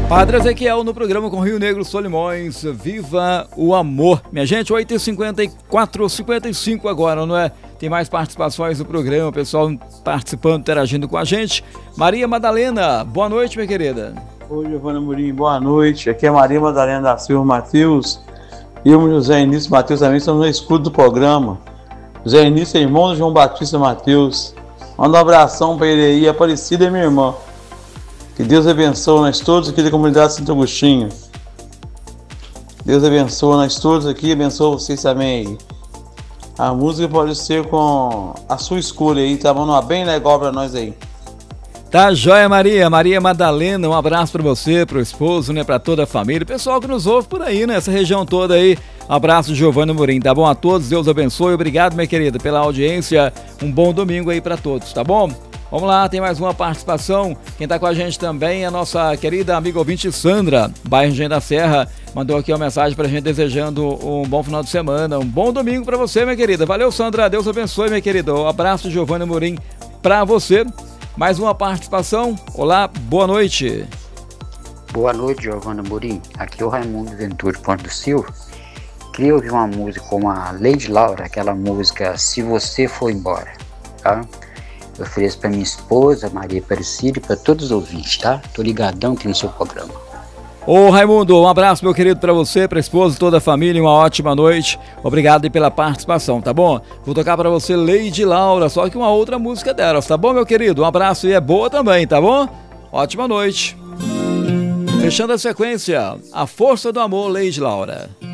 Padre Ezequiel no programa com Rio Negro Solimões, Viva o Amor. Minha gente, 8h54, 55 agora, não é? Tem mais participações no programa, o pessoal participando, interagindo com a gente. Maria Madalena, boa noite, minha querida. Oi, Giovana Murim, boa noite. Aqui é Maria Madalena da Silva Matheus. E eu, José Início Matheus, também estamos no escudo do programa. José Início é irmão do João Batista Matheus. Manda um abração para ele aí, Aparecida é minha irmã. Que Deus abençoe nós todos aqui da comunidade Santo Agostinho. Deus abençoe nós todos aqui, abençoe vocês também aí. A música pode ser com a sua escolha aí, tá bom? Bem legal pra nós aí. Tá joia, Maria. Maria Madalena, um abraço pra você, pro esposo, né? Pra toda a família. Pessoal que nos ouve por aí, né? Essa região toda aí. Um abraço, Giovana Murim, tá bom? A todos, Deus abençoe. Obrigado, minha querida, pela audiência. Um bom domingo aí pra todos, tá bom? Vamos lá, tem mais uma participação. Quem tá com a gente também é a nossa querida amiga ouvinte Sandra, bairro Engenho da Serra. Mandou aqui uma mensagem pra gente desejando um bom final de semana, um bom domingo pra você, minha querida. Valeu, Sandra, Deus abençoe, minha querida. Um abraço, Giovana Murim, pra você. Mais uma participação. Olá, boa noite. Boa noite, Giovana Murim. Aqui é o Raimundo Ventura Ponte do Silva. Queria ouvir uma música com a Lady Laura, aquela música Se Você For Embora, tá? Eu ofereço para minha esposa, Maria Aparecida, e para todos os ouvintes, tá? Tô ligadão aqui no seu programa. Ô Raimundo, um abraço, meu querido, para você, para a esposa, toda a família, uma ótima noite. Obrigado aí pela participação, tá bom? Vou tocar para você Lady Laura, só que uma outra música delas, tá bom, meu querido? Um abraço e é boa também, tá bom? Ótima noite. Fechando a sequência, A Força do Amor, Lady Laura.